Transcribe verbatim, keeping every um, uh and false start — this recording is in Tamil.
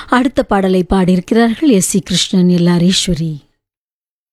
அடுத்த பாடலை பாடியிருக்கிறார்கள் எஸ் சி கிருஷ்ணன், எல்லார் ஈஸ்வரி.